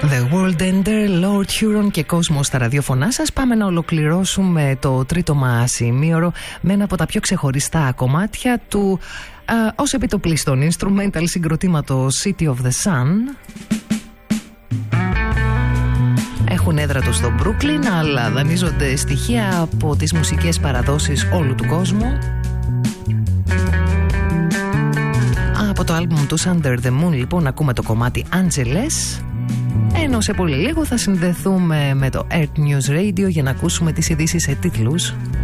The World Ender, Lord Huron και Κόσμο στα ραδιοφωνά σας. Πάμε να ολοκληρώσουμε το τρίτο μας ημίωρο με ένα από τα πιο ξεχωριστά κομμάτια του ως επιτοπλίστων instrumental συγκροτήματος City of the Sun. Έχουν έδρα τους στο Brooklyn, αλλά δανείζονται στοιχεία από τις μουσικές παραδόσεις όλου του κόσμου. Από το άλμπουμ του Under the Moon λοιπόν ακούμε το κομμάτι Angeles, ενώ σε πολύ λίγο θα συνδεθούμε με το Earth News Radio για να ακούσουμε τις ειδήσεις σε τίτλους.